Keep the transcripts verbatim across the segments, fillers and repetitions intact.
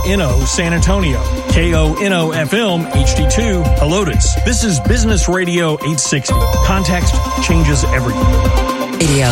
N O San Antonio, K O N O F M H D two Helotes. This is Business Radio eight sixty. Context changes everything. Radio.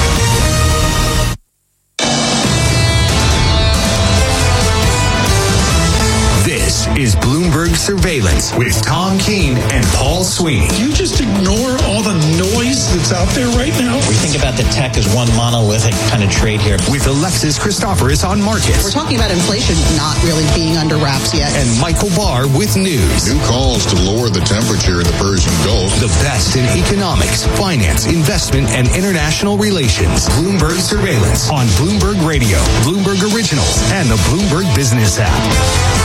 This is Bloomberg Surveillance with Tom Keene and Paul Sweeney. Do you just ignore all the noise that's out there right now? We think about the tech as one monolithic kind of trade here. With Alexis Christoforous on markets. We're talking about inflation not really being under wraps yet. And Michael Barr with news. New calls to lower the temperature in the Persian Gulf. The best in economics, finance, investment, and international relations. Bloomberg Surveillance on Bloomberg Radio, Bloomberg Originals, and the Bloomberg Business app.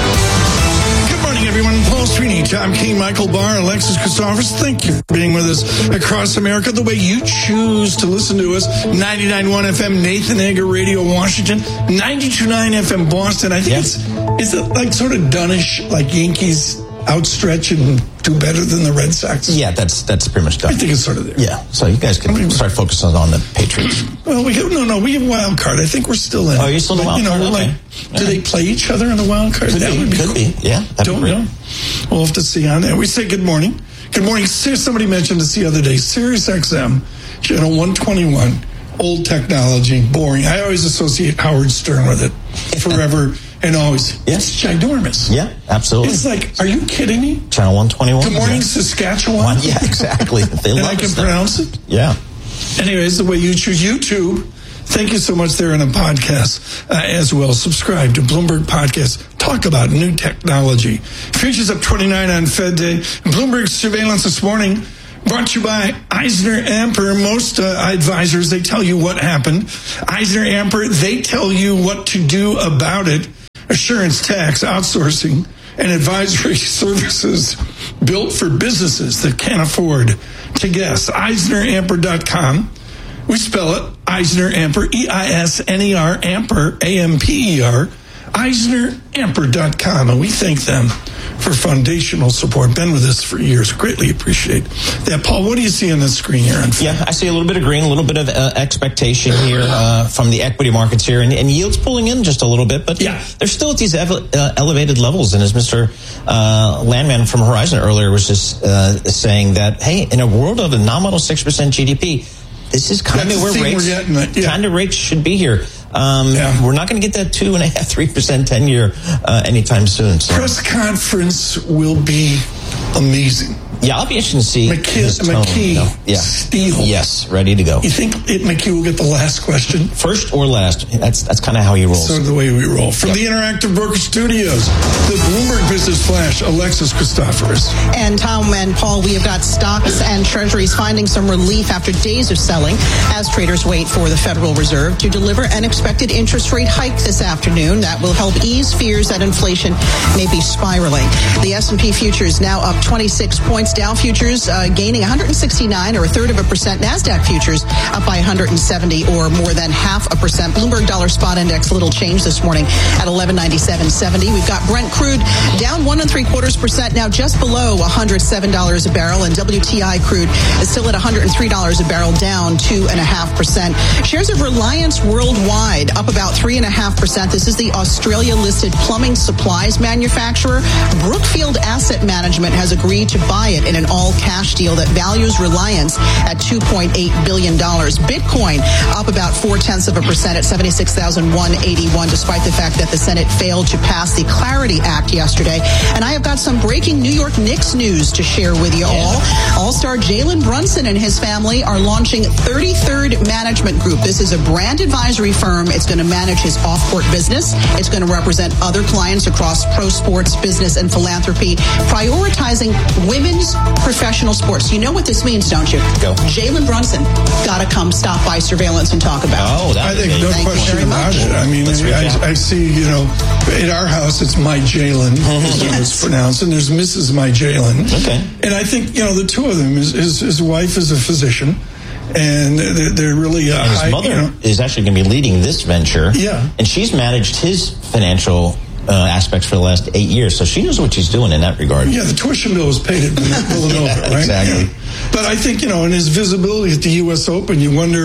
Good morning, everyone. Paul Sweeney, Tom Keene, Michael Barr, Alexis Christoforous. Thank you for being with us across America. The way you choose to listen to us, ninety-nine point one F M, Nathan Hager Radio, Washington, ninety-two point nine F M, Boston. I think yeah. it's is it like sort of Dunnish, like Yankees outstretch and do better than the Red Sox? Yeah, that's that's pretty much done. I think it's sort of there. Yeah, so you guys can I mean, start focusing on the Patriots. Well, we have, no, no, we have a wild card. I think we're still in. Oh, you're still in the wild you know, card? We're Okay. like, do they play each other in the wild card? Could that be, would be could cool. be. Yeah, don't know. We'll have to see on that. We say good morning. Good morning. Somebody mentioned this the other day. Sirius X M, channel one twenty-one, old technology, boring. I always associate Howard Stern with it forever. And always, yeah. It's ginormous. Yeah, absolutely. It's like, are you kidding me? Channel one twenty-one. Good morning, yeah. Saskatchewan. Yeah, exactly. They and love I can stuff. pronounce it. Yeah. Anyways, the way you choose YouTube. Thank you so much there in a podcast uh, as well. Subscribe to Bloomberg Podcast. Talk about new technology. Futures up twenty-nine on Fed Day. Bloomberg Surveillance this morning. Brought to you by Eisner Amper. Most uh, advisors, they tell you what happened. Eisner Amper, they tell you what to do about it. Assurance, tax, outsourcing, and advisory services built for businesses that can't afford to guess. Eisner Amper dot com. We spell it Eisner Amper, E I S N E R, Amper, A M P E R, Eisner Amper dot com. And we thank them for foundational support. Been with us for years. Greatly appreciate that. Paul, what do you see on the screen here? On yeah, I see a little bit of green, a little bit of uh, expectation here uh, from the equity markets here, and, and yields pulling in just a little bit, but yeah. they're still at these ev- uh, elevated levels. And as Mister Uh, Landman from Horizon earlier was just uh, saying that, hey, in a world of a nominal six percent G D P, this is kind That's of where rates, yeah. kind of rates should be here. Um, yeah. We're not going to get that two and a half, three percent ten year uh, anytime soon. So. Press conference will be amazing. Yeah, I'll be interested to see McKee, his tone. McKee no. yeah. Steele. Yes, ready to go. You think it, McKee will get the last question? First or last. That's that's kind of how he rolls. Sort of the way we roll. From yep. the Interactive Broker Studios, the Bloomberg Business Flash, Alexis Christoforous. And Tom and Paul, we have got stocks and treasuries finding some relief after days of selling as traders wait for the Federal Reserve to deliver an expected interest rate hike this afternoon. That will help ease fears that inflation may be spiraling. The S and P futures now up twenty-six points. Dow futures uh, gaining one hundred sixty-nine or a third of a percent. NASDAQ futures up by one hundred seventy or more than half a percent. Bloomberg Dollar Spot Index little change this morning at eleven ninety-seven seventy. We've got Brent crude down one and three quarters percent, now just below one hundred seven dollars a barrel, and W T I crude is still at one hundred three dollars a barrel, down two and a half percent. Shares of Reliance Worldwide up about three and a half percent. This is the Australia-listed plumbing supplies manufacturer. Brookfield Asset Management has agreed to buy it in an all-cash deal that values Reliance at two point eight billion dollars. Bitcoin up about four-tenths of a percent at seventy-six thousand one hundred eighty-one, despite the fact that the Senate failed to pass the Clarity Act yesterday. And I have got some breaking New York Knicks news to share with you all. All-star Jalen Brunson and his family are launching thirty-third Management Group. This is a brand advisory firm. It's going to manage his off-court business. It's going to represent other clients across pro sports, business, and philanthropy, prioritizing women's professional sports. You know what this means, don't you? Go. Jalen Brunson got to come stop by Surveillance and talk about oh, it. I think no Thank question about it. I mean, I, I see, you know, in our house, it's My Jalen, as yes. it's pronounced, and there's Missus My Jalen. Okay. And I think, you know, the two of them, his, his, his wife is a physician, and they're, they're really uh, and his high, mother you know, is actually going to be leading this venture. Yeah. And she's managed his financial uh, aspects for the last eight years, so she knows what she's doing in that regard. Yeah, the tuition bill was paid at Villanova, yeah, right? Exactly. Yeah. But I think, you know, in his visibility at the U S Open, you wonder,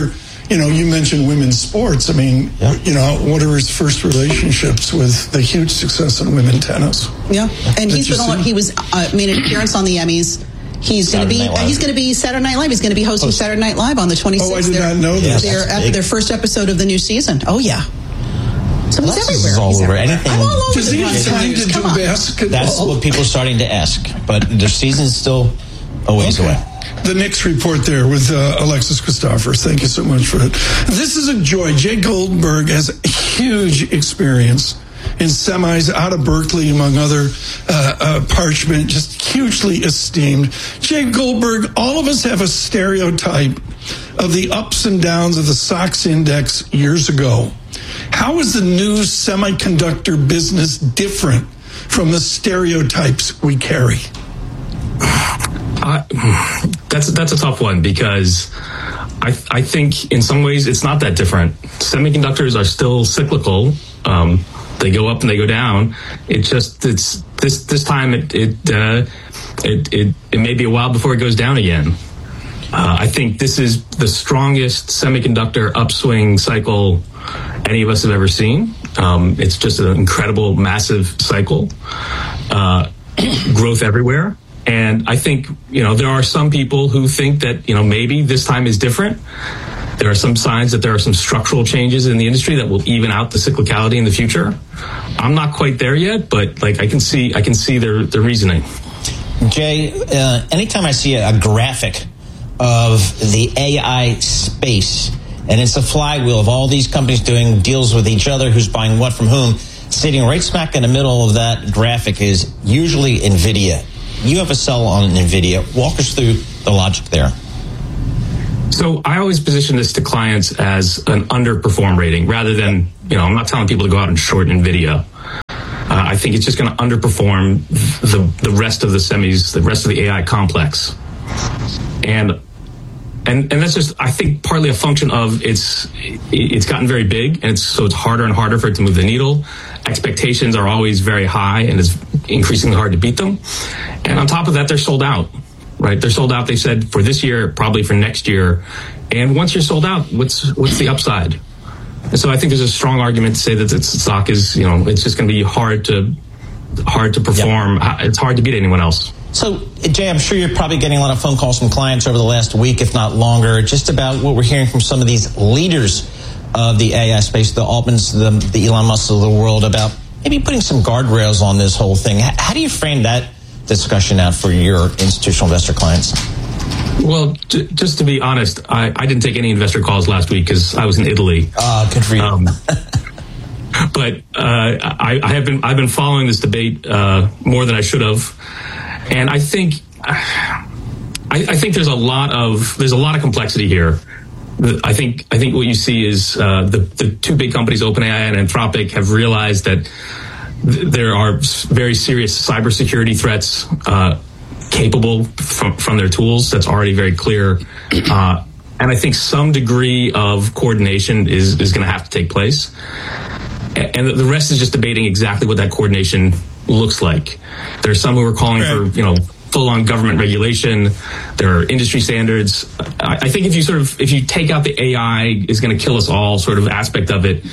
you know, you mentioned women's sports. I mean, Yeah. you know, what are his first relationships with the huge success in women tennis? Yeah, and Did he's you been see- on. He was uh, made an appearance on the Emmys. He's going to be. Saturday Night Live. He's going to be Saturday Night Live. He's going to be hosting Host. Saturday Night Live on the twenty-sixth. Oh, I did They're- not know Yes, this. They're that's at big. their first episode of the new season. Oh yeah. So he's Alexis everywhere. is all He's over. everywhere. Anything- I'm all over Does the he have place. time to do Come on. basketball? That's what people are starting to ask. But their season's still a ways Okay. away. The Knicks report there with uh, Alexis Christophers. Thank you so much for it. This is a joy. Jay Goldberg has huge experience in semis out of Berkeley, among other uh, uh, parchment, just hugely esteemed. Jay Goldberg, all of us have a stereotype of the ups and downs of the SOX index years ago. How is the new semiconductor business different from the stereotypes we carry? I, that's that's a tough one because I I think in some ways it's not that different. Semiconductors are still cyclical. Um, they go up and they go down. It just it's this this time it it uh, it, it it may be a while before it goes down again. Uh, I think this is the strongest semiconductor upswing cycle any of us have ever seen. Um, it's just an incredible, massive cycle. Uh, growth everywhere. And I think, you know, there are some people who think that, you know, maybe this time is different. There are some signs that there are some structural changes in the industry that will even out the cyclicality in the future. I'm not quite there yet, but like I can see, I can see their, their reasoning. Jay, uh, anytime I see a, a graphic of the A I space, and it's a flywheel of all these companies doing deals with each other, who's buying what from whom, sitting right smack in the middle of that graphic is usually NVIDIA. You have a sell on NVIDIA. Walk us through the logic there. So I always position this to clients as an underperform rating rather than, you know, I'm not telling people to go out and short NVIDIA. Uh, I think it's just going to underperform the, the rest of the semis, the rest of the A I complex. And And and that's just, I think, partly a function of it's it's gotten very big, and it's so it's harder and harder for it to move the needle. Expectations are always very high, and it's increasingly hard to beat them. And on top of that, they're sold out, right? They're sold out, they said, for this year, probably for next year. And once you're sold out, what's what's the upside? And so I think there's a strong argument to say that the stock is, you know, it's just going to be hard to hard to perform. Yep. It's hard to beat anyone else. So, Jay, I'm sure you're probably getting a lot of phone calls from clients over the last week, if not longer, just about what we're hearing from some of these leaders of the A I space, the Altmans, the, the Elon Musk of the world, about maybe putting some guardrails on this whole thing. How do you frame that discussion out for your institutional investor clients? Well, j- just to be honest, I, I didn't take any investor calls last week because I was in Italy. Ah, uh, good for you. Um, but uh, I, I have been I've been following this debate uh, more than I should have. And I think, I, I think there's a lot of there's a lot of complexity here. I think I think what you see is uh, the the two big companies, OpenAI and Anthropic, have realized that th- there are very serious cybersecurity threats uh, capable from from their tools. That's already very clear. Uh, and I think some degree of coordination is is going to have to take place. And the rest is just debating exactly what that coordination looks like. There are some who are calling right. for, you know, full-on government regulation. There are industry standards. I, I think if you sort of, if you take out the A I is going to kill us all sort of aspect of it,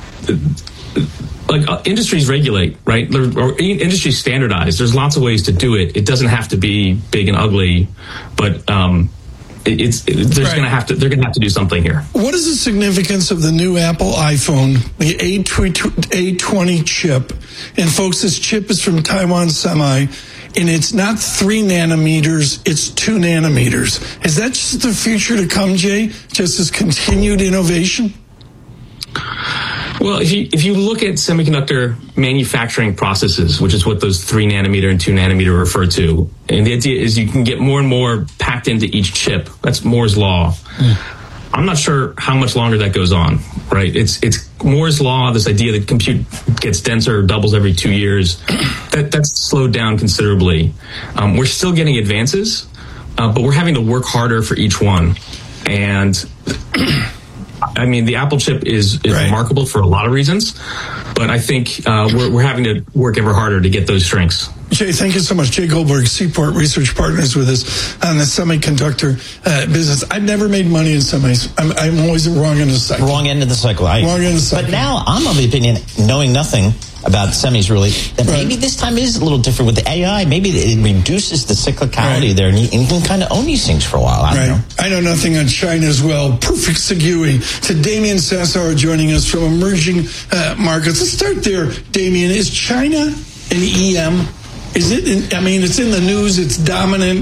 like uh, industries regulate, right? Or industries standardize. There's lots of ways to do it. It doesn't have to be big and ugly, but um, it, it's it, there's right. going to have to they're going to have to do something here. What is the significance of the new Apple iPhone, the A twenty chip? And folks, this chip is from Taiwan Semi, and it's not three nanometers, it's two nanometers. Is that just the future to come, Jay? Just as continued innovation? Well, if you if you look at semiconductor manufacturing processes, which is what those three nanometer and two nanometer refer to, and the idea is you can get more and more packed into each chip. That's Moore's law. Mm. I'm not sure how much longer that goes on, right? It's it's Moore's law, this idea that compute gets denser, doubles every two years. That that's slowed down considerably. Um, we're still getting advances, uh, but we're having to work harder for each one. And I mean, the Apple chip is, is right. remarkable for a lot of reasons, but I think uh, we're, we're having to work ever harder to get those strengths. Jay, thank you so much. Jay Goldberg, Seaport Research Partners, with us on the semiconductor uh, business. I've never made money in semis. I'm, I'm always wrong end of the cycle. Wrong end of the cycle. I, wrong end of the cycle. But now I'm of the opinion, knowing nothing about semis really, that right. maybe this time is a little different with the A I. Maybe it reduces the cyclicality right. there, and you, and you can kind of own these things for a while. I don't right. know. I know nothing on China as well. Perfect segue to Damien Sassower joining us from Emerging uh, Markets. Let's start there, Damien. Is China an E M? Is it? In, I mean, it's in the news. It's dominant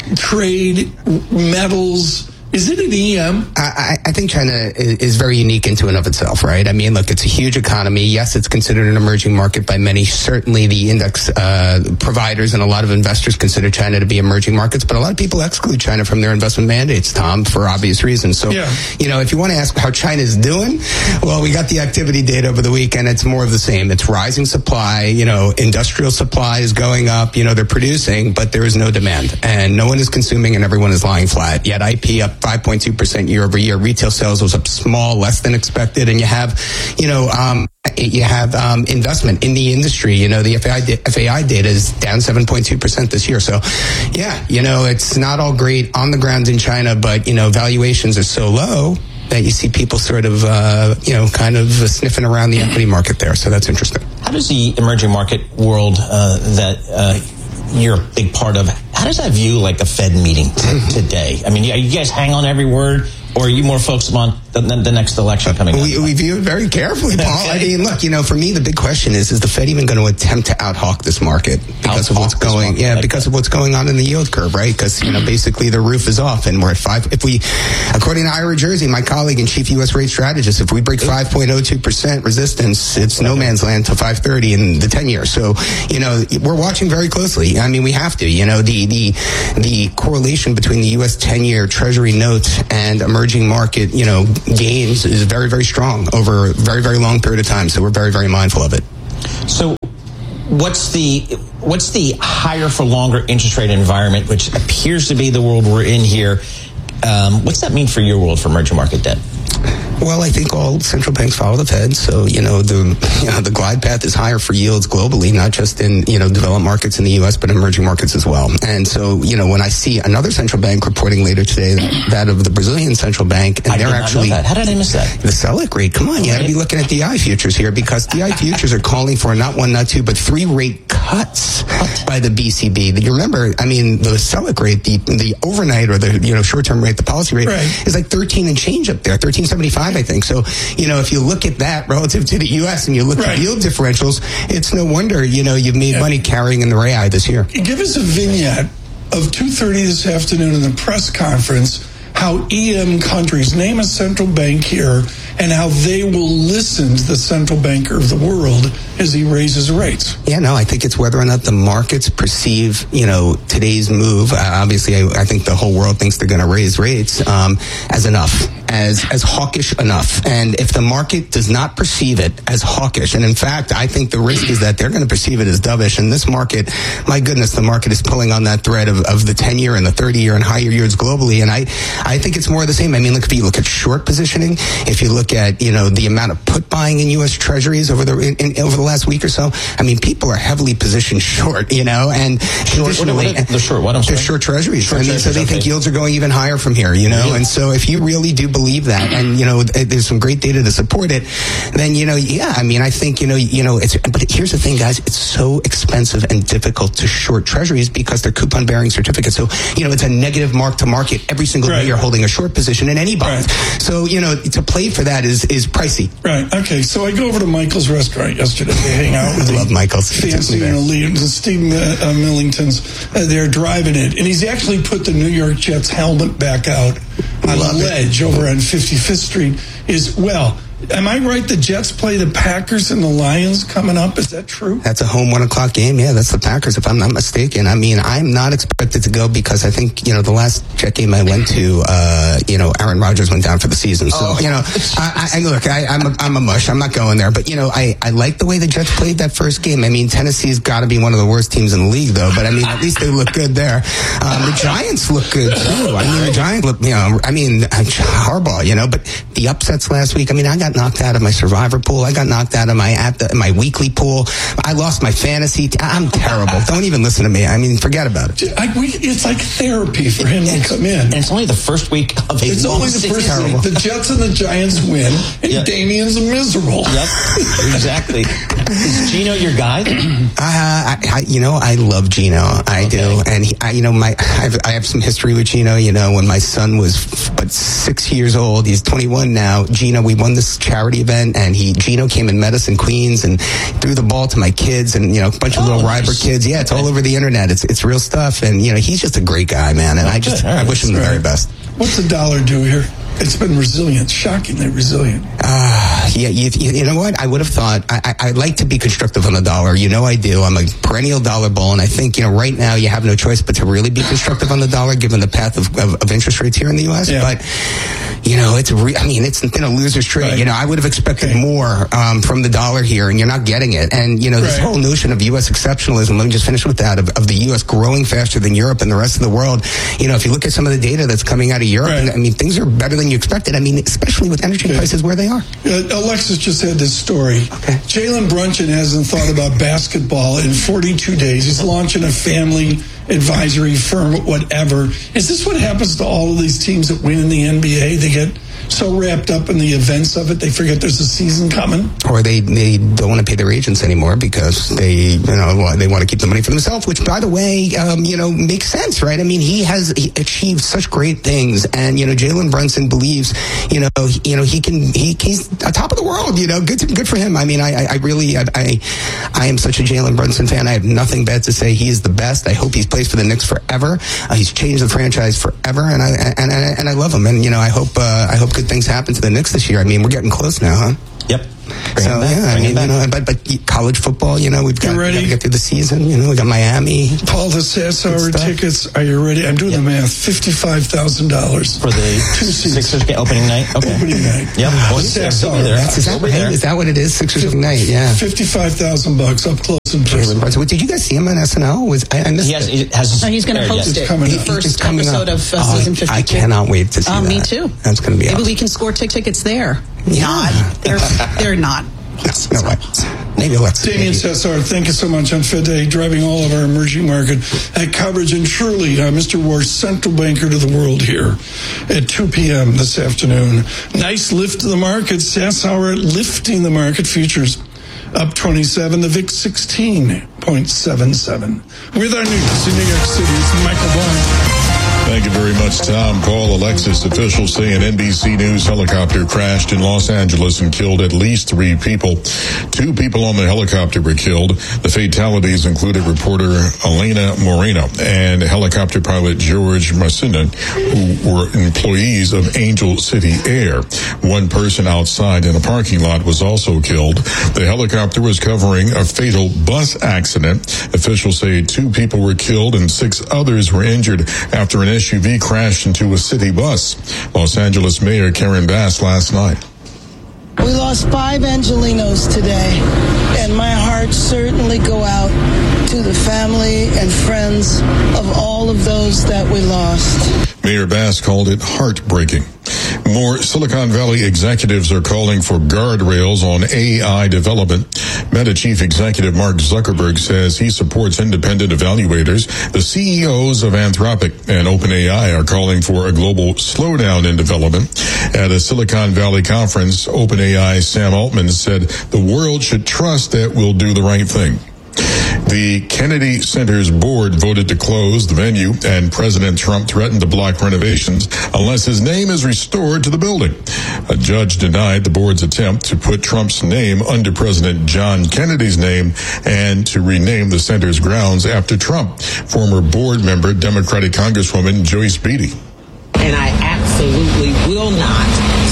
trade, metals. Is it an E M? I, I think China is very unique into and of itself, right? I mean, look, it's a huge economy. Yes, it's considered an emerging market by many. Certainly the index uh, providers and a lot of investors consider China to be emerging markets, but a lot of people exclude China from their investment mandates, Tom, for obvious reasons. So, yeah. you know, if you want to ask how China's doing, well, we got the activity data over the weekend. It's more of the same. It's rising supply. You know, industrial supply is going up. You know, they're producing, but there is no demand. And no one is consuming and everyone is lying flat. Yet I P up five point two percent year over year. Retail sales was up small, less than expected. And you have, you know, um, you have um, investment in the industry. You know, the F A I, F A I data is down seven point two percent this year. So, yeah, you know, it's not all great on the ground in China, but, you know, valuations are so low that you see people sort of, uh, you know, kind of sniffing around the equity market there. So that's interesting. How does the emerging market world uh, that uh, you're a big part of, how does that view like a Fed meeting t- today? I mean, you guys hang on every word, or are you more focused on the, the next election coming up? We, we view it very carefully, Paul. Okay. I mean, look, you know, for me, the big question is, is the Fed even going to attempt to out-hawk this market because out-hawk of what's going, market, yeah, like because that. of what's going on in the yield curve, right? Because, you know, basically the roof is off and we're at five. If we, according to Ira Jersey, my colleague and chief U S rate strategist, if we break five point oh two percent resistance, it's no man's land to five thirty in the ten year. So, you know, we're watching very closely. I mean, we have to, you know, the, the, the correlation between the U S ten year Treasury notes and emerging market, you know, gains is very, very strong over a very, very long period of time. So we're very, very mindful of it. So what's the what's the higher for longer interest rate environment, which appears to be the world we're in here? Um, what's that mean for your world for emerging market debt? Well, I think all central banks follow the Fed. So, you know, the you know, the glide path is higher for yields globally, not just in, you know, developed markets in the U S, but emerging markets as well. And so, you know, when I see another central bank reporting later today, that, that of the Brazilian central bank, and I they're did not actually... know that. How did I miss that? The Selic rate. Come on, you got to be looking at D I futures here, because D I futures are calling for not one, not two, but three rate cuts what? by the B C B. You remember, I mean, the Selic rate, the the overnight or the, you know, short-term rate, the policy rate, right. is like thirteen and change up there, thirteen seventy-five, I think. So, you know, if you look at that relative to the U S and you look right. at yield differentials, it's no wonder, you know, you've made yeah. money carrying in the real this year. Give us a vignette of two thirty this afternoon in the press conference, how E M countries, name a central bank here, and how they will listen to the central banker of the world as he raises rates. Yeah, no, I think it's whether or not the markets perceive, you know, today's move. Uh, obviously, I, I think the whole world thinks they're going to raise rates um, as enough, as as hawkish enough. And if the market does not perceive it as hawkish, and in fact, I think the risk is that they're going to perceive it as dovish. And this market, my goodness, the market is pulling on that thread of, of the ten-year and the thirty-year and higher yields globally. And I, I think it's more of the same. I mean, look, if you look at short positioning, if you look at, you know, the amount of put buying in U S Treasuries over the in, in, over the last week or so, I mean, people are heavily positioned short, you know, and short, traditionally, what, what, the short, what I'm they're short Treasuries. Short I mean, treasuries, so they okay. think yields are going even higher from here, you know, really? And so if you really do believe that, and you know, there's some great data to support it, then you know, yeah, I mean, I think you know, you know, it's. But here's the thing, guys, it's so expensive and difficult to short Treasuries because they're coupon bearing certificates. So you know, it's a negative mark to market every single right. day. You're holding a short position in any bond. Right. So you know, to play for that is is pricey. Right. Okay. So I go over to Michael's restaurant yesterday to hang out with I love Michael's. Fancy and elite. Steve uh, Millington's uh, there driving it, and he's actually put the New York Jets helmet back out on love the ledge it. over on fifty-fifth Street. Is well, Am I right? The Jets play the Packers and the Lions coming up. Is that true? That's a home one o'clock game. Yeah, that's the Packers, if I'm not mistaken. I mean, I'm not expected to go because I think, you know, the last Jet game I went to, uh, you know, Aaron Rodgers went down for the season. So, oh. you know, I, I look, I, I'm, a, I'm a mush. I'm not going there. But, you know, I, I like the way the Jets played that first game. I mean, Tennessee's got to be one of the worst teams in the league, though. But, I mean, at least they look good there. Um, the Giants look good, too. I mean, the Giants look, you know, I mean, Harbaugh, you know, but the upsets last week, I mean, I got knocked out of my survivor pool. I got knocked out of my at the, my weekly pool. I lost my fantasy. T- I'm terrible. Don't even listen to me. I mean, forget about it. I, we, it's like therapy for him it's, to come in. And it's only the first week of a It's only the first week. The Jets and the Giants win, and yep. Damian's miserable. Yep, exactly. Is Gino your guy? uh, I, I, you know, I love Gino. I okay. do. And, he, I, you know, my I have, I have some history with Gino. You know, when my son was but six years old, he's twenty-one now. Gino, we won this charity event, and he Gino came and met us in Queens and threw the ball to my kids and, you know, a bunch of oh, little nice. Ryber kids. Yeah, it's all over the internet. It's it's real stuff. And, you know, he's just a great guy, man. And okay. I just right. I wish him the very best. What's the dollar do here? It's been resilient, shockingly resilient. Uh, yeah, you, you know what? I would have thought, I, I, I like to be constructive on the dollar. You know I do. I'm a perennial dollar bull, and I think, you know, right now you have no choice but to really be constructive on the dollar given the path of, of, of interest rates here in the U S. Yeah. But, you know, it's, re- I mean, it's been a loser's trade. Right. You know, I would have expected okay. more um, from the dollar here, and you're not getting it. And, you know, this right. whole notion of U S exceptionalism, let me just finish with that, of, of the U S growing faster than Europe and the rest of the world. You know, if you look at some of the data that's coming out of Europe, right. and, I mean, things are better than you expected. I mean, especially with energy okay. prices where they are. Uh, Alexis just had this story. Okay. Jalen Brunson hasn't thought about basketball in forty-two days. He's launching a family advisory firm, whatever. Is this what happens to all of these teams that win in the N B A? They get so wrapped up in the events of it, they forget there's a season coming? Or they, they don't want to pay their agents anymore because they, you know, they want to keep the money for themselves, which, by the way, um, you know, makes sense, right? I mean, he has he achieved such great things, and, you know, Jalen Brunson believes, you know, he, you know, he can, he, he's on top of the world, you know, good to, good for him. I mean, I, I really, I, I, I am such a Jalen Brunson fan. I have nothing bad to say. He is the best. I hope he plays for the Knicks forever. Uh, he's changed the franchise forever, and I, and, and, and I love him. And, you know, I hope, uh, I hope good things happen to the Knicks this year. I mean, we're getting close now, huh? Yep. Bring so yeah, I mean, you know, but but college football, you know, we've got, we got to get through the season. You know, we got Miami. Paul, the Sassauer tickets. Are you ready? I'm doing yep. the math. Fifty-five thousand dollars for the two Sixers opening night. Okay, opening night. Yep. Well, the Sassauer. That's, is, that right? Is that what it is? Sixers opening night. Yeah. Fifty-five thousand bucks up close and personal. So, did you guys see him on S N L? Was I, I missed he has, it? He has, no, he's going to host it. Coming the up. first coming episode up. of uh, oh, season fifty-two. I cannot wait to see uh, that. Me too. That's going to be Maybe awesome. we can score t- tickets there. Yeah. Not. They're they're not. No, no way. Maybe Alexa. Damian Sassauer, thank you so much on Fed Day, driving all of our emerging market uh, coverage. And truly, uh, Mister Wars, central banker to the world here at two p.m. this afternoon. Nice lift to the market. Sassauer lifting the market. Futures up twenty-seven. The V I X sixteen point seven seven. With our news in New York City, it's Michael Bond. Thank you very much, Tom. Paul, Alexis. Officials say an N B C News helicopter crashed in Los Angeles and killed at least three people. Two people on the helicopter were killed. The fatalities included reporter Elena Moreno and helicopter pilot George Marcina, who were employees of Angel City Air. One person outside in a parking lot was also killed. The helicopter was covering a fatal bus accident. Officials say two people were killed and six others were injured after an S U V crashed into a city bus. Los Angeles Mayor Karen Bass last night. We lost five Angelinos today, and my heart certainly go out to the family and friends of all of those that we lost. Mayor Bass called it heartbreaking. More Silicon Valley executives are calling for guardrails on A I development. Meta Chief Executive Mark Zuckerberg says he supports independent evaluators. The C E Os of Anthropic and OpenAI are calling for a global slowdown in development. At a Silicon Valley conference, OpenAI Sam Altman said the world should trust that we'll do the right thing. The Kennedy Center's board voted to close the venue, and President Trump threatened to block renovations unless his name is restored to the building. A judge denied the board's attempt to put Trump's name under President John Kennedy's name and to rename the center's grounds after Trump. Former board member, Democratic Congresswoman Joyce Beatty. And I absolutely will not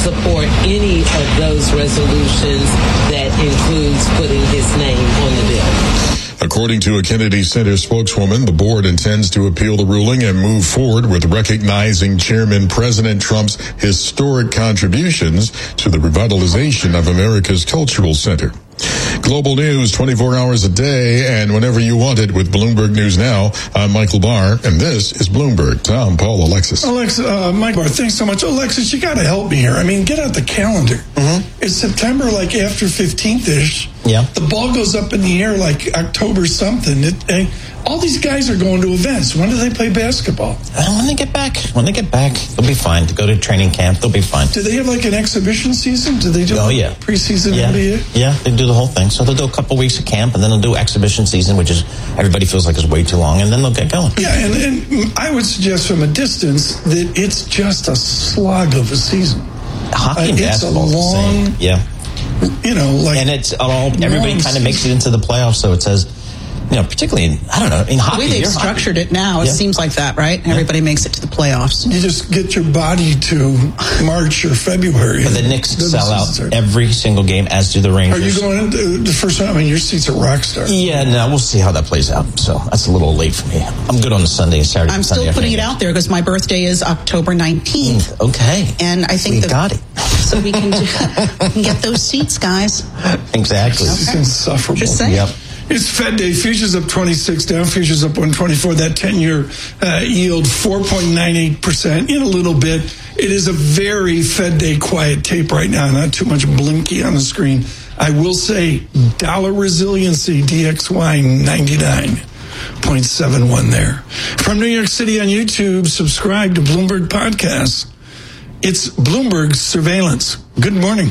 support any of those resolutions that includes putting his name on the bill. According to a Kennedy Center spokeswoman, the board intends to appeal the ruling and move forward with recognizing Chairman President Trump's historic contributions to the revitalization of America's cultural center. Global news twenty-four hours a day and whenever you want it with Bloomberg News Now. I'm Michael Barr, and this is Bloomberg. Tom, Paul, Alexis. Alexa, uh, Mike Barr, thanks so much. Alexis, you got to help me here. I mean, get out the calendar. Mm-hmm. It's September, like after fifteenth-ish. Yeah. The ball goes up in the air like October something. It, uh, all these guys are going to events. When do they play basketball? Uh, when they get back. When they get back, they'll be fine. To go to training camp, they'll be fine. Do they have like an exhibition season? Do they do oh, yeah. preseason yeah. N B A? Yeah, they do the whole thing. So they'll do a couple weeks of camp, and then they'll do exhibition season, which is everybody feels like is way too long, and then they'll get going. Yeah, and, and I would suggest from a distance that it's just a slog of a season. Hockey and uh, basketball it's a long, the same. Yeah. You know, like, and it's all everybody kind of makes it into the playoffs. So it says, you know, particularly in I don't know in hockey. The way they've structured hockey. it now, it yeah. seems like that, right? Yeah. Everybody makes it to the playoffs. You just get your body to March or February. But the Knicks sell out every single game, as do the Rangers. Are you going into the first time? I mean, your seats are rock star. Yeah, no, we'll see how that plays out. So that's a little late for me. I'm good on the Sunday and Saturday. I'm Sunday still putting it out there because my birthday is October nineteenth. Okay, and I think we the, got it. So we can, do, we can get those seats, guys. Exactly. This is insufferable. Just saying. Yep. It's Fed Day. Futures up twenty-six, down futures up one twenty-four. That ten-year uh, yield four point nine eight percent in a little bit. It is a very Fed Day quiet tape right now. Not too much blinky on the screen. I will say dollar resiliency, D X Y ninety-nine point seven one there. From New York City on YouTube, subscribe to Bloomberg Podcasts. It's Bloomberg Surveillance. Good morning.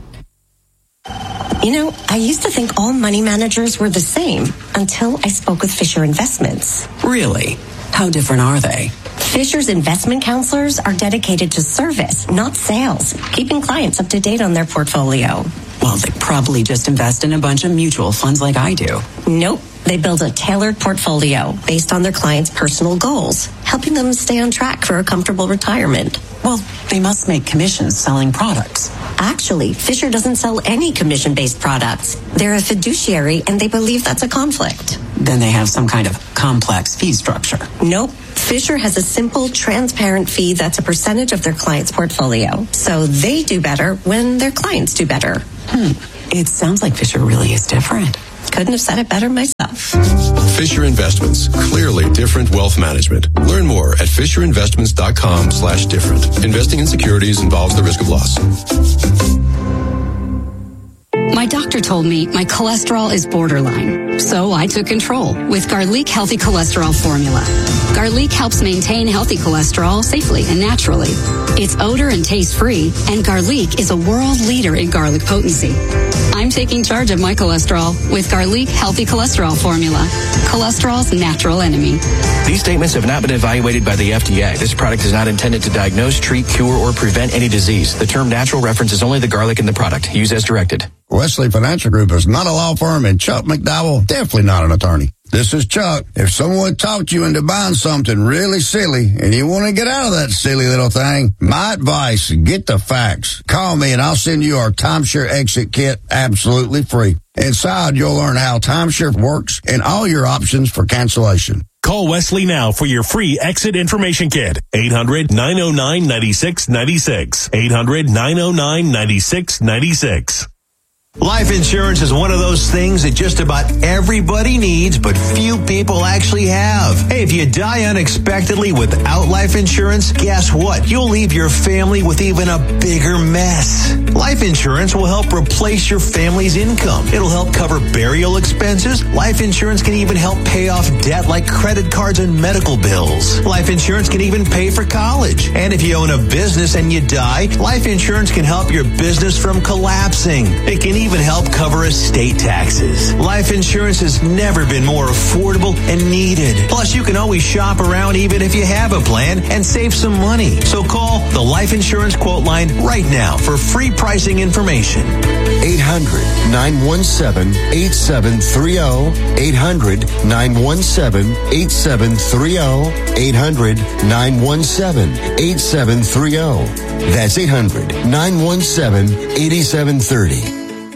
You know, I used to think all money managers were the same until I spoke with Fisher Investments. Really? How different are they? Fisher's investment counselors are dedicated to service, not sales, keeping clients up to date on their portfolio. Well, they probably just invest in a bunch of mutual funds like I do. Nope. They build a tailored portfolio based on their clients' personal goals, helping them stay on track for a comfortable retirement. Well, they must make commissions selling products. Actually, Fisher doesn't sell any commission-based products. They're a fiduciary, and they believe that's a conflict. Then they have some kind of complex fee structure. Nope. Fisher has a simple, transparent fee that's a percentage of their client's portfolio. So they do better when their clients do better. Hmm. It sounds like Fisher really is different. Couldn't have said it better myself. Fisher Investments. Clearly different wealth management. Learn more at FisherInvestments.com slash different. Investing in securities involves the risk of loss. My doctor told me my cholesterol is borderline, so I took control with Garlic Healthy Cholesterol Formula. Garlic helps maintain healthy cholesterol safely and naturally. It's odor and taste-free, and Garlic is a world leader in garlic potency. I'm taking charge of my cholesterol with Garlic Healthy Cholesterol Formula, cholesterol's natural enemy. These statements have not been evaluated by the F D A. This product is not intended to diagnose, treat, cure, or prevent any disease. The term natural references only the garlic in the product. Use as directed. Wesley Financial Group is not a law firm, and Chuck McDowell, definitely not an attorney. This is Chuck. If someone talked you into buying something really silly and you want to get out of that silly little thing, my advice, get the facts. Call me and I'll send you our timeshare exit kit absolutely free. Inside, you'll learn how timeshare works and all your options for cancellation. Call Wesley now for your free exit information kit. eight hundred, nine oh nine, nine six nine six. eight hundred, nine oh nine, nine six nine six. Life insurance is one of those things that just about everybody needs, but few people actually have. Hey, if you die unexpectedly without life insurance, guess what? You'll leave your family with even a bigger mess. Life insurance will help replace your family's income. It'll help cover burial expenses. Life insurance can even help pay off debt like credit cards and medical bills. Life insurance can even pay for college. And if you own a business and you die, life insurance can help your business from collapsing. It can even help cover estate taxes. Life insurance has never been more affordable and needed. Plus, you can always shop around even if you have a plan and save some money. So call the Life Insurance Quote Line right now for free pricing information. eight hundred, nine one seven, eight seven three zero. eight hundred, nine one seven, eight seven three zero. eight hundred, nine one seven, eight seven three zero. That's eight hundred, nine one seven, eight seven three zero.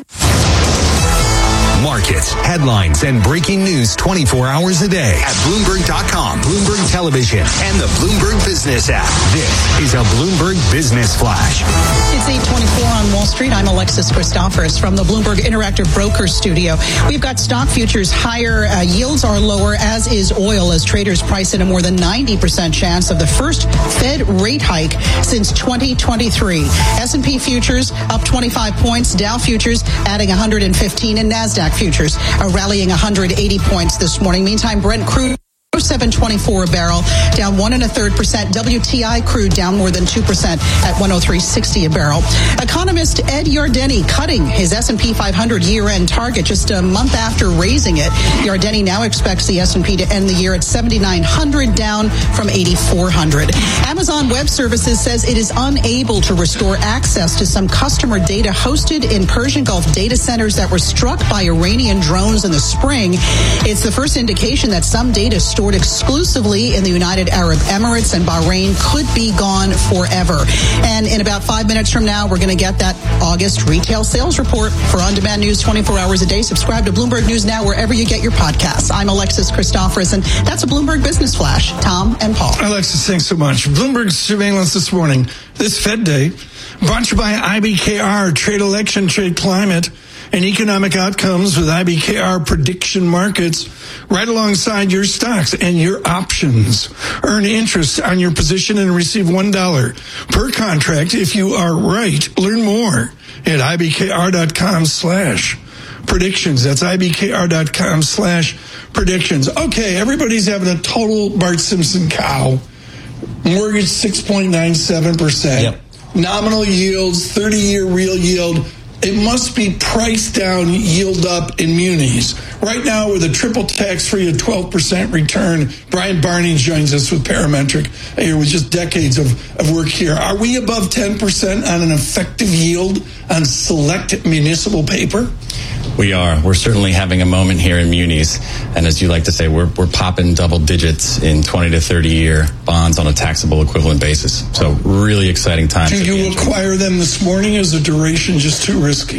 Markets, headlines, and breaking news twenty-four hours a day at Bloomberg dot com, Bloomberg Television, and the Bloomberg Business app. This is a Bloomberg Business Flash. It's eight twenty-four on Wall Street. I'm Alexis Christoforous from the Bloomberg Interactive Broker Studio. We've got stock futures higher, uh, yields are lower, as is oil, as traders price in a more than ninety percent chance of the first Fed rate hike since twenty twenty-three. S and P futures up twenty-five points, Dow futures adding one hundred fifteen, and NASDAQ futures are rallying one hundred eighty points this morning. Meantime, Brent crude seven twenty-four a barrel, down one and a third percent. W T I crude down more than two percent at one oh three sixty a barrel. Economist Ed Yardeni cutting his S and P five hundred year-end target just a month after raising it. Yardeni now expects the S and P to end the year at seventy-nine hundred, down from eighty-four hundred. Amazon Web Services says it is unable to restore access to some customer data hosted in Persian Gulf data centers that were struck by Iranian drones in the spring. It's the first indication that some data stored exclusively in the United Arab Emirates and Bahrain could be gone forever. And in about five minutes from now, we're going to get that August retail sales report. For on-demand news twenty-four hours a day, subscribe to Bloomberg News Now wherever you get your podcasts. I'm Alexis Christoforous, and that's a Bloomberg Business Flash. Tom and Paul. Alexis, thanks so much. Bloomberg's surveillance this morning, this Fed Day, brought to you by I B K R, Trade Election, Trade Climate, and Economic Outcomes with I B K R Prediction Markets, right alongside your stocks and your options. Earn interest on your position and receive one dollar per contract if you are right. Learn more at ibkr.com slash predictions. That's ibkr.com slash predictions. Okay, everybody's having a total Bart Simpson cow. Mortgage six point nine seven percent. Yep. Nominal yields, thirty-year real yield. It must be priced down, yield up in munis. Right now, with a triple tax-free at twelve percent return, Brian Barney joins us with Parametric, here with just decades of, of work here. Are we above ten percent on an effective yield on select municipal paper? We are. We're certainly having a moment here in munis. And as you like to say, we're, we're popping double digits in twenty to thirty year bonds on a taxable equivalent basis. So really exciting times. Do you acquire them this morning? Is the duration just too risky?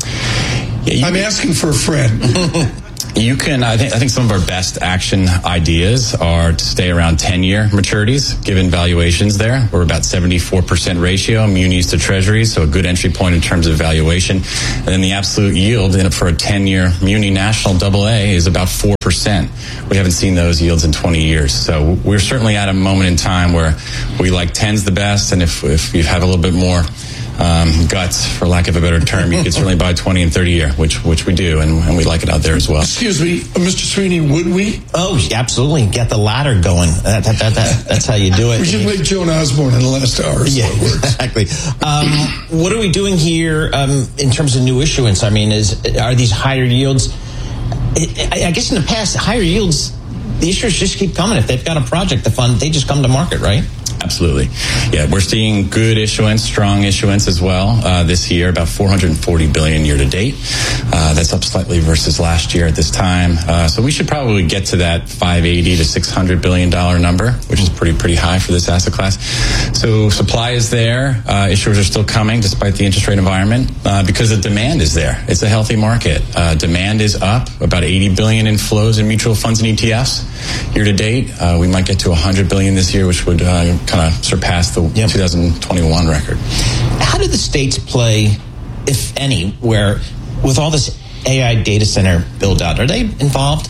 Yeah, you, I'm asking for a friend. You can, I think, I think some of our best action ideas are to stay around ten year maturities, given valuations there. We're about seventy-four percent ratio, munis to treasuries, so a good entry point in terms of valuation. And then the absolute yield in for a ten year muni national double A is about four percent. We haven't seen those yields in twenty years. So we're certainly at a moment in time where we like tens the best, and if, if you have a little bit more Um, guts, for lack of a better term, you could certainly buy twenty and thirty year, which which we do, and, and we like it out there as well. Excuse me, Mister Sweeney, would we? Oh, absolutely. Get the ladder going. That, that, that, that, that's how you do it. We should make Joan Osborne in the last hour. Yeah, exactly. Um, what are we doing here um, in terms of new issuance? I mean, is are these higher yields? I, I guess in the past, higher yields, the issuers just keep coming. If they've got a project to fund, they just come to market, right? Absolutely. Yeah, we're seeing good issuance, strong issuance as well uh, this year, about four hundred forty billion dollars year to date. Uh, that's up slightly versus last year at this time. Uh, so we should probably get to that five eighty to six hundred billion dollars number, which is pretty, pretty high for this asset class. So supply is there. Uh, issuers are still coming despite the interest rate environment uh, because the demand is there. It's a healthy market. Uh, demand is up, about eighty billion dollars in flows in mutual funds and E T Fs year to date. Uh, we might get to one hundred billion dollars this year, which would uh, kind of surpass the yep. two thousand twenty-one record. How do the states play, if any, where with all this A I data center build out, are they involved?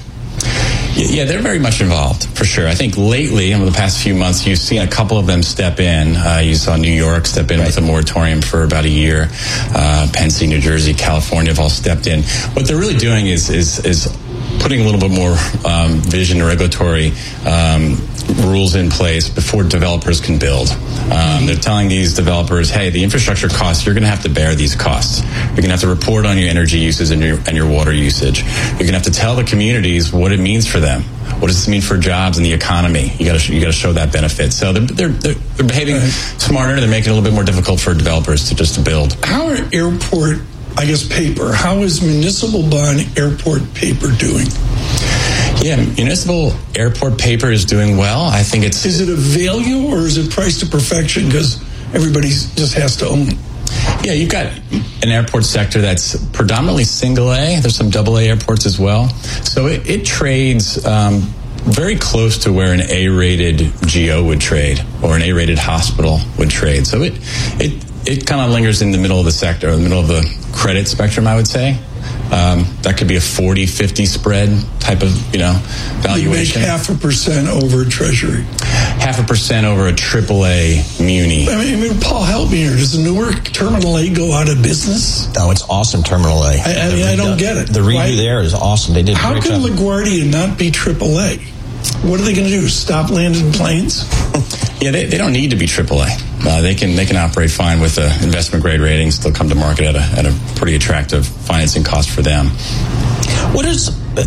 Yeah, they're very much involved, for sure. I think lately, over the past few months, you've seen a couple of them step in. Uh, you saw New York step in right. with a moratorium for about a year. Uh, Pennsylvania, New Jersey, California have all stepped in. What they're really doing is is is putting a little bit more um, vision and regulatory um, rules in place before developers can build. Um, they're telling these developers, hey, the infrastructure costs, you're going to have to bear these costs. You're going to have to report on your energy usage and your, and your water usage. You're going to have to tell the communities what it means for them. What does this mean for jobs and the economy? You got to you got to show that benefit. So they're they're, they're behaving right. smarter. They're making it a little bit more difficult for developers to just to build. How are airport, I guess, paper? How is municipal bond airport paper doing? Yeah, municipal airport paper is doing well. I think it's... Is it a value or is it priced to perfection because everybody just has to own it? Yeah, you've got an airport sector that's predominantly single A. There's some double A airports as well. So it, it trades um, very close to where an A-rated G O would trade or an A-rated hospital would trade. So it it, it kind of lingers in the middle of the sector, in the middle of the credit spectrum, I would say. Um, that could be a forty fifty spread type of, you know, valuation. You make half a percent over Treasury. Half a percent over a triple A muni. I mean, I mean, Paul, help me here. Does Newark Terminal A go out of business? Oh, it's awesome, Terminal A. I, I mean, I don't get it. The redo Why? there is awesome. They did. How can LaGuardia not be triple A? What are they going to do? Stop landing planes? Yeah, they, they don't need to be triple A. Uh, they can they can operate fine with the investment grade ratings. They'll come to market at a at a pretty attractive financing cost for them. What is,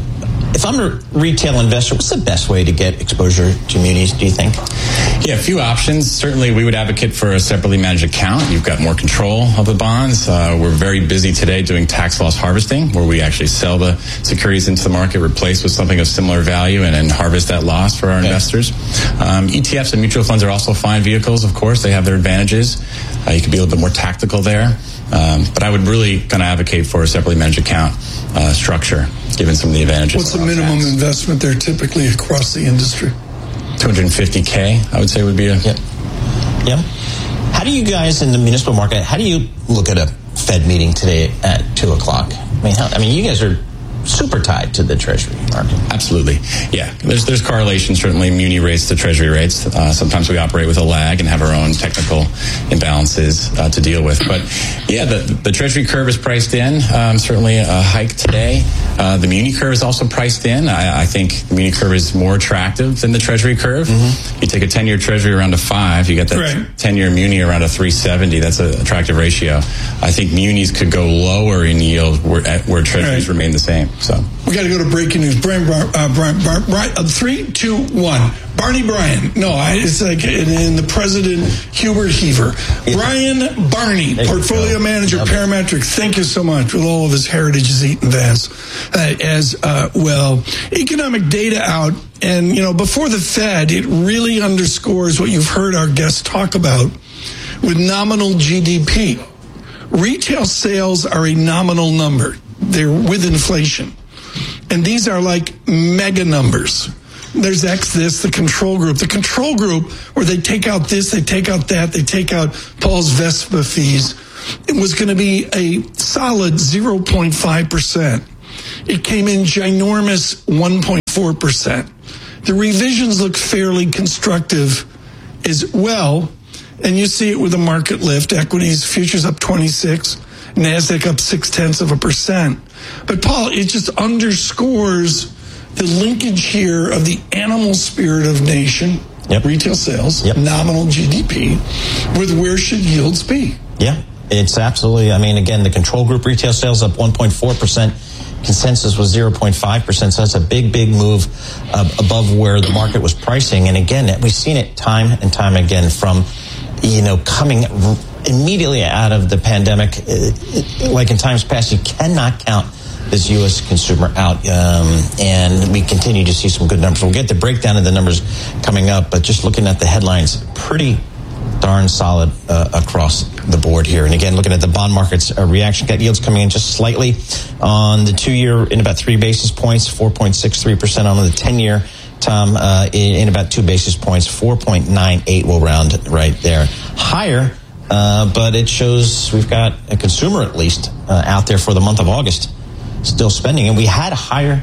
if I'm a retail investor, what's the best way to get exposure to munis, do you think? Yeah, a few options. Certainly, we would advocate for a separately managed account. You've got more control of the bonds. Uh, we're very busy today doing tax loss harvesting, where we actually sell the securities into the market, replace with something of similar value, and then harvest that loss for our okay. investors. Um, E T Fs and mutual funds are also fine vehicles, of course. They have their advantages. Uh, you can be a little bit more tactical there. Um, but I would really kind of advocate for a separately managed account uh, structure, given some of the advantages. What's the minimum tax. investment there typically across the industry? two hundred fifty K, I would say, would be a... Yep. Yep. How do you guys in the municipal market, how do you look at a Fed meeting today at two o'clock? I mean, how, I mean, you guys are super tied to the Treasury market. Absolutely. Yeah. There's there's correlation, certainly, muni rates to Treasury rates. Uh, sometimes we operate with a lag and have our own technical imbalances uh, to deal with. But, yeah, the, the Treasury curve is priced in. Um, certainly a hike today. Uh, the muni curve is also priced in. I, I think the muni curve is more attractive than the Treasury curve. Mm-hmm. You take a ten-year Treasury around a five, you get that right. ten-year muni around a three seventy. That's an attractive ratio. I think munis could go lower in yield where, where Treasuries right. remain the same. So we got to go to breaking news. Brian, uh, Brian, Brian, Brian uh, three, two, one. Barney Bryan. No, I, it's like in, in the President Hubert Heaver. Brian Barney, there portfolio manager, yep. Parametric. Thank you so much with all of his heritage as Eaton Vance uh, as uh, well. Economic data out, and you know, before the Fed, it really underscores what you've heard our guests talk about with nominal G D P. Retail sales are a nominal number. They're with inflation. And these are like mega numbers. There's X this, the control group. The control group, where they take out this, they take out that, they take out Paul's Vespa fees, it was going to be a solid zero point five percent. It came in ginormous one point four percent. The revisions look fairly constructive as well. And you see it with a market lift. Equities, futures up twenty-six. NASDAQ up six-tenths of a percent. But, Paul, it just underscores the linkage here of the animal spirit of nation, yep. retail sales, yep. nominal G D P, with where should yields be? Yeah, it's absolutely. I mean, again, the control group retail sales up one point four percent. Consensus was zero point five percent, so that's a big, big move uh, above where the market was pricing. And, again, we've seen it time and time again from, you know, coming immediately out of the pandemic. It, it, like in times past, you cannot count this U S consumer out, um, and we continue to see some good numbers. We'll get the breakdown of the numbers coming up, but just looking at the headlines, pretty darn solid uh, across the board here. And again, looking at the bond market's uh, reaction, got yields coming in just slightly on the two-year in about three basis points, four point six three percent on the ten-year. Tom, uh, in, in about two basis points, four point nine eight will round right there. Higher, uh, but it shows we've got a consumer at least uh, out there for the month of August still spending. And we had higher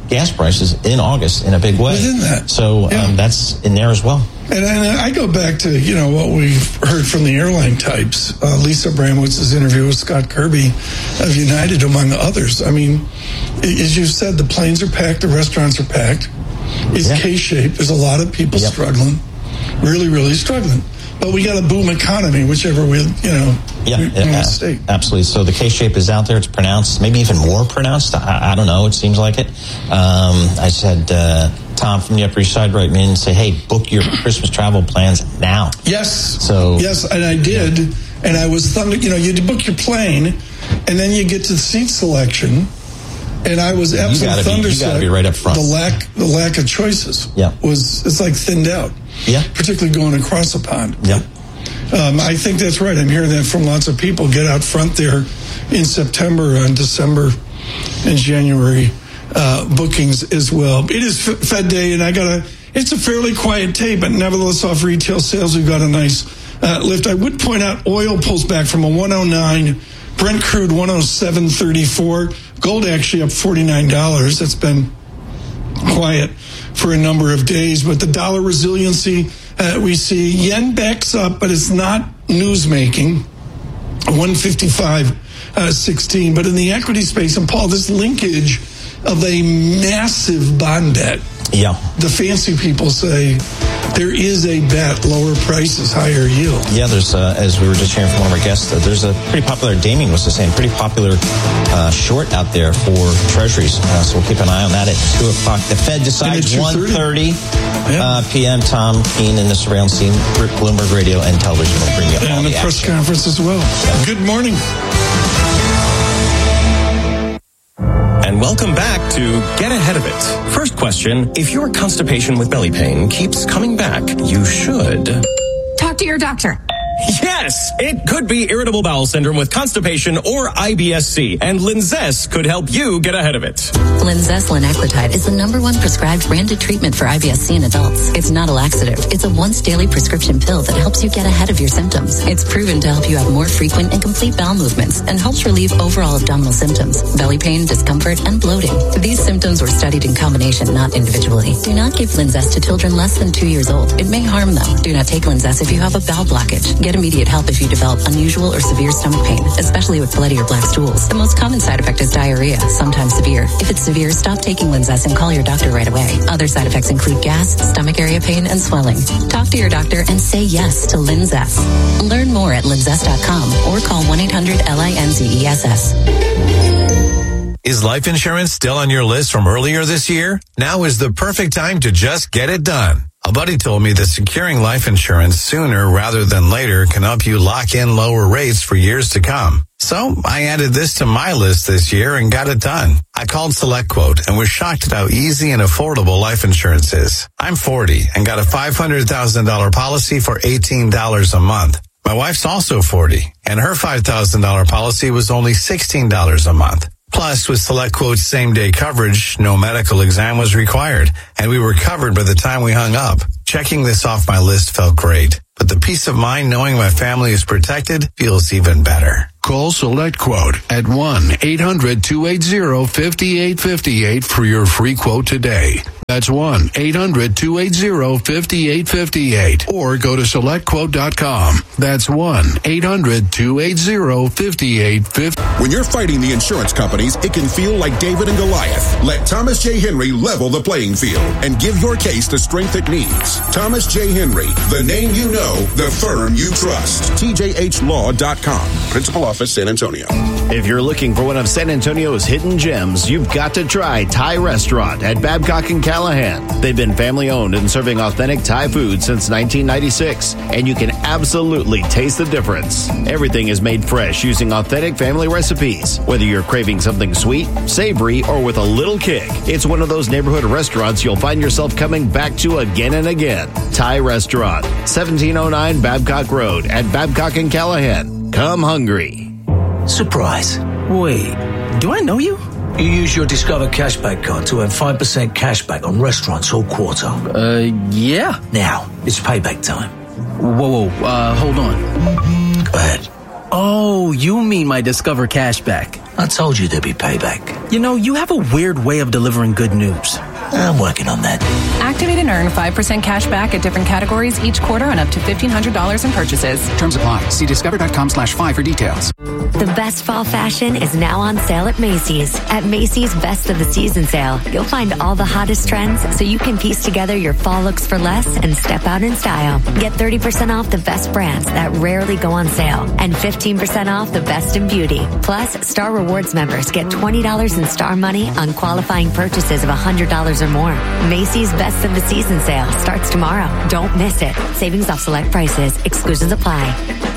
gas prices in August in a big way. Within that. So yeah. um, that's in there as well. And, and I go back to, you know, what we've heard from the airline types. Uh, Lisa Abramowitz's interview with Scott Kirby of United, among others. I mean, as you said, the planes are packed, the restaurants are packed. It's yeah. K-shaped. There's a lot of people yep. struggling, really, really struggling. But we got a boom economy, whichever we, you know, yeah, we, we uh, state. Absolutely. So the K-shape is out there. It's pronounced, maybe even more pronounced. I, I don't know. It seems like it. Um, I said, uh, Tom from the Upper East Side write me in and say, hey, book your Christmas travel plans now. Yes. So yes, and I did. Yeah. And I was thunder. You know, you book your plane, and then you get to the seat selection. And I was absolutely thunderstruck. You got to be right up front. The lack, the lack of choices. Yeah. Was it's like thinned out. Yeah. Particularly going across the pond. Yeah. Um, I think that's right. I'm hearing that from lots of people. Get out front there in September, on December, and January uh, bookings as well. It is Fed Day, and I got a. It's a fairly quiet day, but nevertheless, off retail sales, we've got a nice uh, lift. I would point out oil pulls back from a one oh nine. Brent crude one oh seven thirty-four. Gold actually up forty-nine dollars. That's been quiet for a number of days. But the dollar resiliency uh, we see. Yen backs up, but it's not news-making. one fifty-five sixteen. But in the equity space, and Paul, this linkage of a massive bond debt. Yeah. The fancy people say there is a bet, lower prices, higher yield. Yeah, there's, uh, as we were just hearing from one of our guests, uh, there's a pretty popular, Damien was the same, pretty popular uh, short out there for treasuries. Uh, so we'll keep an eye on that at two o'clock. The Fed decides one thirty yeah. uh, p.m. Tom Keene in the surveillance team, Bloomberg Radio and Television will bring you and all the, the press action. conference as well. Yeah. Good morning. And welcome back to Get Ahead of It. First question, if your constipation with belly pain keeps coming back, you should talk to your doctor. Yes, it could be irritable bowel syndrome with constipation or I B S C, and Linzess could help you get ahead of it. Linzess linaclotide is the number one prescribed branded treatment for I B S C in adults. It's not a laxative. It's a once daily prescription pill that helps you get ahead of your symptoms. It's proven to help you have more frequent and complete bowel movements and helps relieve overall abdominal symptoms, belly pain, discomfort, and bloating. These symptoms were studied in combination, not individually. Do not give Linzess to children less than two years old. It may harm them. Do not take Linzess if you have a bowel blockage. Get immediate help if you develop unusual or severe stomach pain, especially with bloody or black stools. The most common side effect is diarrhea, sometimes severe. If it's severe, stop taking Linzess and call your doctor right away. Other side effects include gas, stomach area pain, and swelling. Talk to your doctor and say yes to Linzess. Learn more at linzess dot com or call one eight hundred L I N Z E S S. Is life insurance still on your list from earlier this year? Now is the perfect time to just get it done. A buddy told me that securing life insurance sooner rather than later can help you lock in lower rates for years to come. So I added this to my list this year and got it done. I called SelectQuote and was shocked at how easy and affordable life insurance is. I'm forty and got a five hundred thousand dollars policy for eighteen dollars a month. My wife's also forty and her five thousand dollars policy was only sixteen dollars a month. Plus, with SelectQuote's same-day coverage, no medical exam was required, and we were covered by the time we hung up. Checking this off my list felt great, but the peace of mind knowing my family is protected feels even better. Call SelectQuote at one eight hundred two eight zero five eight five eight for your free quote today. That's one eight hundred two eight zero five eight five eight. Or go to select quote dot com. That's one eight hundred two eight zero five eight five eight. When you're fighting the insurance companies, it can feel like David and Goliath. Let Thomas J. Henry level the playing field and give your case the strength it needs. Thomas J. Henry, the name you know, the firm you trust. T J H law dot com. Principal Office, San Antonio. If you're looking for one of San Antonio's hidden gems, you've got to try Thai Restaurant at Babcock and Callahan. They've been family-owned and serving authentic Thai food since nineteen ninety-six, and you can absolutely taste the difference. Everything is made fresh using authentic family recipes. Whether you're craving something sweet, savory, or with a little kick, it's one of those neighborhood restaurants you'll find yourself coming back to again and again. Thai Restaurant, seventeen oh nine Babcock Road at Babcock and Callahan. Come hungry. Surprise. Wait, do I know you? You use your Discover Cashback card to earn five percent cashback on restaurants all quarter. Uh, yeah. Now, it's payback time. Whoa, whoa, uh, hold on. Go ahead. Oh, you mean my Discover Cashback. I told you there'd be payback. You know, you have a weird way of delivering good news. I'm working on that. Activate and earn five percent cash back at different categories each quarter on up to fifteen hundred dollars in purchases. Terms apply. See discover.com slash five for details. The best fall fashion is now on sale at Macy's. At Macy's Best of the Season sale, you'll find all the hottest trends so you can piece together your fall looks for less and step out in style. Get thirty percent off the best brands that rarely go on sale and fifteen percent off the best in beauty. Plus, Star Rewards members get twenty dollars in Star Money on qualifying purchases of one hundred dollars or more. Macy's Best of the Season sale starts tomorrow. Don't miss it. Savings off select prices. Exclusions apply.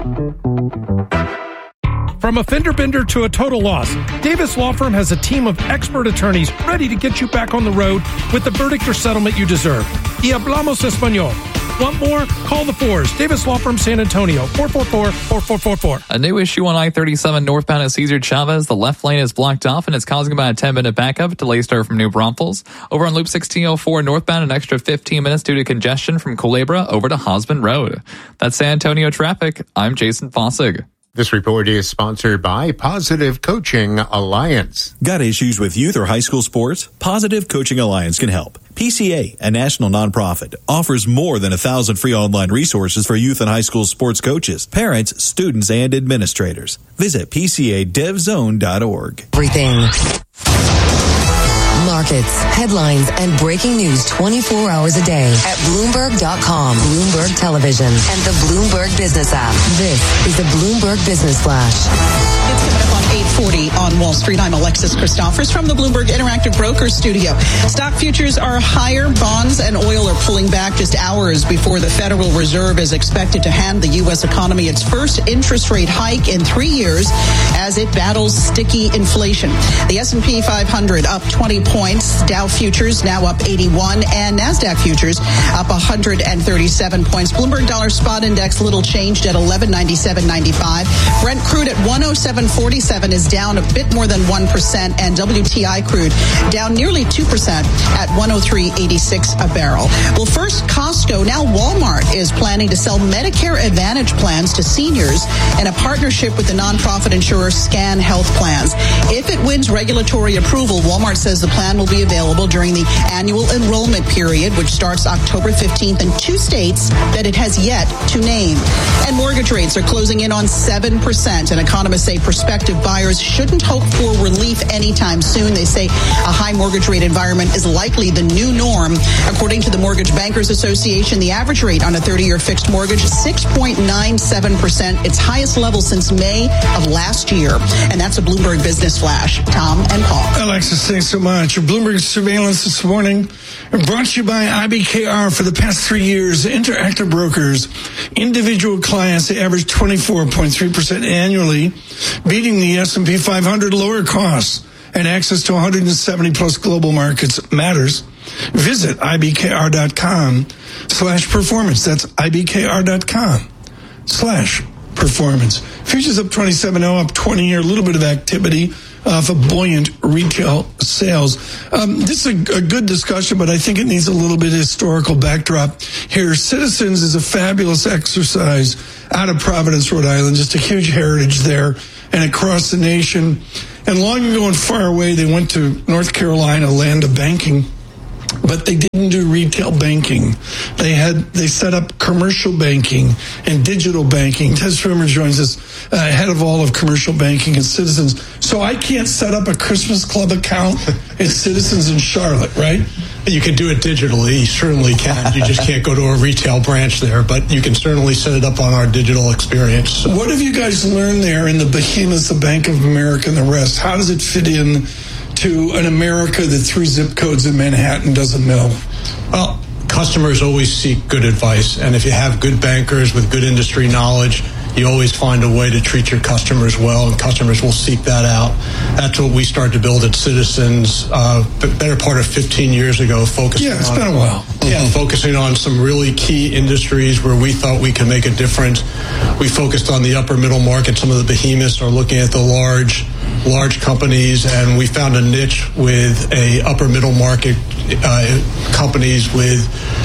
From a fender bender to a total loss, Davis Law Firm has a team of expert attorneys ready to get you back on the road with the verdict or settlement you deserve. Y hablamos español. Want more? Call the fours. Davis Law Firm San Antonio, four four four, four four four four. A new issue on I thirty-seven northbound at Cesar Chavez. The left lane is blocked off and it's causing about a ten-minute backup. Delays start from New Braunfels. Over on Loop sixteen oh four northbound, an extra fifteen minutes due to congestion from Culebra over to Hosman Road. That's San Antonio traffic. I'm Jason Fossig. This report is sponsored by Positive Coaching Alliance. Got issues with youth or high school sports? Positive Coaching Alliance can help. P C A, a national nonprofit, offers more than a thousand free online resources for youth and high school sports coaches, parents, students, and administrators. Visit P C A dev zone dot org. Everything. Markets, headlines, and breaking news twenty-four hours a day at Bloomberg dot com, Bloomberg Television, and the Bloomberg Business app. This is the Bloomberg Business Flash. It's coming up on eight forty on Wall Street. I'm Alexis Christophers from the Bloomberg Interactive Brokers Studio. Stock futures are higher. Bonds and oil are pulling back just hours before the Federal Reserve is expected to hand the U S economy its first interest rate hike in three years as it battles sticky inflation. The S and P five hundred up twenty points. Dow futures now up eighty-one, and NASDAQ futures up one hundred thirty-seven points. Bloomberg Dollar Spot Index little changed at eleven ninety-seven ninety-five. Brent crude at one oh seven forty-seven is down a bit more than one percent, and W T I crude down nearly two percent at one oh three eighty-six a barrel. Well, first Costco, now Walmart is planning to sell Medicare Advantage plans to seniors in a partnership with the nonprofit insurer Scan Health Plans. If it wins regulatory approval, Walmart says the plan will be available during the annual enrollment period, which starts October fifteenth in two states that it has yet to name. And mortgage rates are closing in on seven percent, and economists say prospective buyers shouldn't hope for relief anytime soon. They say a high mortgage rate environment is likely the new norm. According to the Mortgage Bankers Association, the average rate on a thirty-year fixed mortgage, six point nine seven percent, its highest level since May of last year. And that's a Bloomberg Business Flash. Tom and Paul. Alexis, thanks so much. Your Bloomberg surveillance this morning brought to you by I B K R. For the past three years, Interactive Brokers, individual clients average twenty-four point three percent annually, beating the S and P five hundred. Lower costs and access to one hundred seventy plus global markets matters. Visit I B K R dot com slash performance. That's I B K R dot com slash performance. Futures up twenty-seven oh, up twenty here, a little bit of activity off of buoyant retail sales. Um, this is a, a good discussion, but I think it needs a little bit of historical backdrop here. Citizens is a fabulous exercise out of Providence, Rhode Island, just a huge heritage there and across the nation. And long ago and far away, they went to North Carolina, land of banking. But they didn't do retail banking. They had they set up commercial banking and digital banking. Ted Swimmer joins us, uh, head of all of commercial banking and Citizens. So I can't set up a Christmas Club account at Citizens in Charlotte, right? You can do it digitally. You certainly can. You just can't go to a retail branch there, but you can certainly set it up on our digital experience. So. What have you guys learned there in the behemoths of Bank of America and the rest? How does it fit in to an America that three zip codes in Manhattan doesn't know? Well, customers always seek good advice, and if you have good bankers with good industry knowledge, you always find a way to treat your customers well, and customers will seek that out. That's what we started to build at Citizens, uh, the better part of fifteen years ago, focusing yeah, it's on, been a while. Yeah, mm-hmm. focusing on some really key industries where we thought we could make a difference. We focused on the upper middle market. Some of the behemoths are looking at the large, large companies, and we found a niche with a upper middle market uh, companies with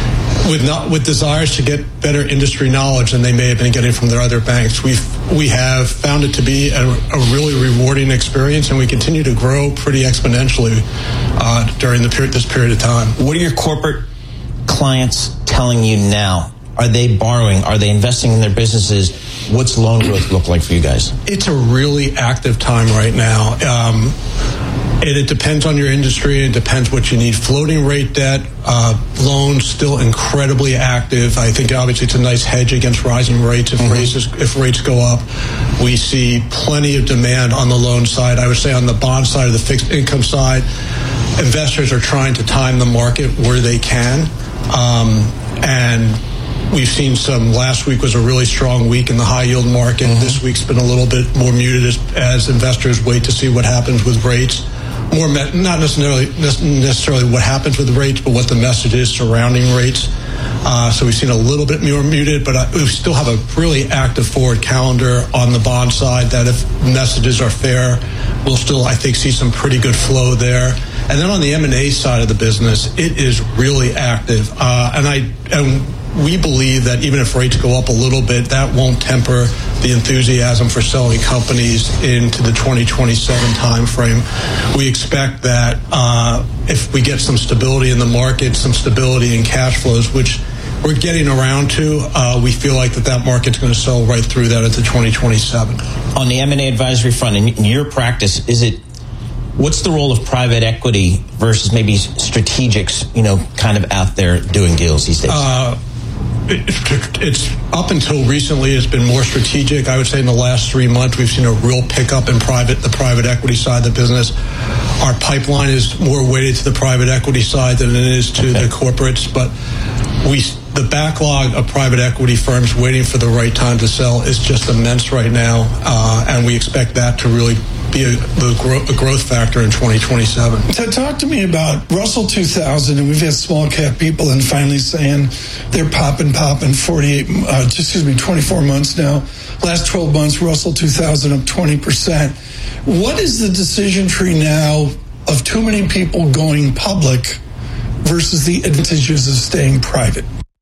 with not with desires to get better industry knowledge than they may have been getting from their other banks. We've we have found it to be a, a really rewarding experience, and we continue to grow pretty exponentially uh, during the period, this period of time. What are your corporate clients telling you now? Are they borrowing? Are they investing in their businesses? What's loan growth look like for you guys? It's a really active time right now. Um, and it depends on your industry. It depends what you need. Floating rate debt, uh, loans still incredibly active. I think obviously it's a nice hedge against rising rates if, mm-hmm. rates, if rates go up. We see plenty of demand on the loan side. I would say on the bond side of the fixed income side, investors are trying to time the market where they can. Um, and we've seen some, last week was a really strong week in the high yield market. Mm-hmm. This week's been a little bit more muted as, as investors wait to see what happens with rates. More me- not necessarily necessarily what happens with rates, but what the message is surrounding rates. Uh, so we've seen a little bit more muted, but uh, we still have a really active forward calendar on the bond side that if messages are fair, we'll still, I think, see some pretty good flow there. And then on the M and A side of the business, it is really active. Uh, and I and we believe that even if rates go up a little bit, that won't temper the enthusiasm for selling companies into the twenty twenty-seven timeframe. We expect that uh, if we get some stability in the market, some stability in cash flows, which we're getting around to, uh, we feel like that that market's going to sell right through that into twenty twenty-seven. On the M and A advisory front, in your practice, is it what's the role of private equity versus maybe strategics, you know, kind of out there doing deals these days? Uh, It's up until recently, it's been more strategic. I would say in the last three months, we've seen a real pickup in private, the private equity side of the business. Our pipeline is more weighted to the private equity side than it is to okay. the corporates, but we, the backlog of private equity firms waiting for the right time to sell is just immense right now, uh, and we expect that to really be a, the gro- a growth factor in twenty twenty-seven. So talk to me about Russell two thousand, and we've had small cap people and finally saying they're popping, popping forty-eight, uh, excuse me, twenty-four months now. Last twelve months, Russell two thousand up twenty percent. What is the decision tree now of too many people going public versus the advantages of staying private?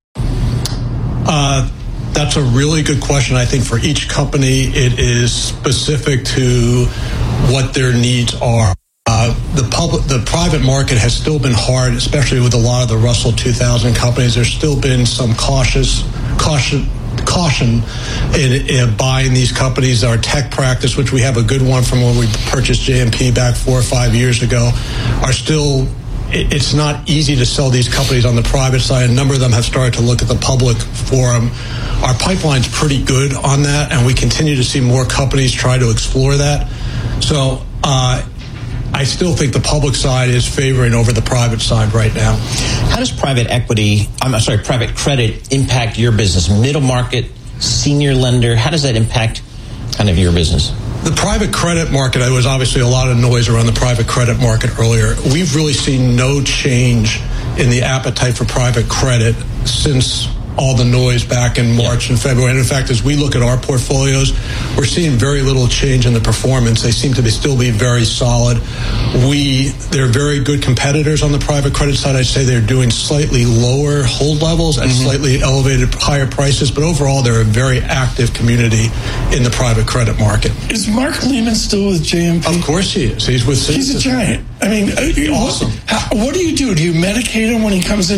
Uh, That's a really good question. I think for each company, it is specific to what their needs are. Uh, the public, the private market has still been hard, especially with a lot of the Russell two thousand companies. There's still been some cautious, caution, caution in, in buying these companies. Our tech practice, which we have a good one from when we purchased J M P back four or five years ago, are still. It's not easy to sell these companies on the private side. A number of them have started to look at the public forum. Our pipeline's pretty good on that, and we continue to see more companies try to explore that. So uh, I still think the public side is favoring over the private side right now. How does private equity, I'm sorry, private credit impact your business? Middle market, senior lender, how does that impact kind of your business? The private credit market, there was obviously a lot of noise around the private credit market earlier. We've really seen no change in the appetite for private credit since all the noise back in March and February. And in fact, as we look at our portfolios, we're seeing very little change in the performance. They seem to be still be very solid. We, they're very good competitors on the private credit side. I'd say they're doing slightly lower hold levels and mm-hmm. slightly elevated higher prices, but overall they're a very active community in the private credit market. Is Mark Lehman still with J M P? Of course he is. He's with Citizens. He's a giant. I mean, awesome. What, how, what do you do? Do you medicate him when he comes in?